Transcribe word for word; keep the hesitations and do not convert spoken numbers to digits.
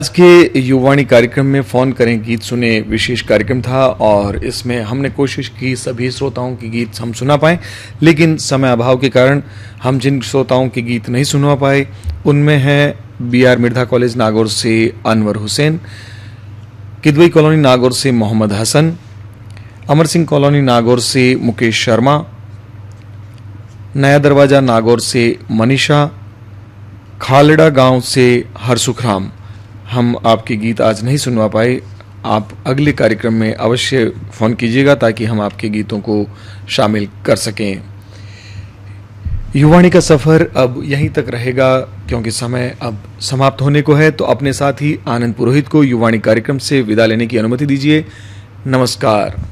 आज के युवाणी कार्यक्रम में फ़ोन करें गीत सुने विशेष कार्यक्रम था और इसमें हमने कोशिश की सभी श्रोताओं के गीत हम सुना पाएं, लेकिन समय अभाव के कारण हम जिन श्रोताओं के गीत नहीं सुनवा पाए उनमें हैं B are Mirdha college Nagaur से अनवर हुसैन, किदवई कॉलोनी नागौर से मोहम्मद हसन, अमर सिंह कॉलोनी नागौर से मुकेश शर्मा, नया दरवाजा नागौर से मनीषा, खालड़ा गांव से हरसुखराम। हम आपके गीत आज नहीं सुनवा पाए। आप अगले कार्यक्रम में अवश्य फ़ोन कीजिएगा ताकि हम आपके गीतों को शामिल कर सकें। युवाणी का सफ़र अब यहीं तक रहेगा क्योंकि समय अब समाप्त होने को है, तो अपने साथ ही आनंद पुरोहित को युवाणी कार्यक्रम से विदा लेने की अनुमति दीजिए। नमस्कार।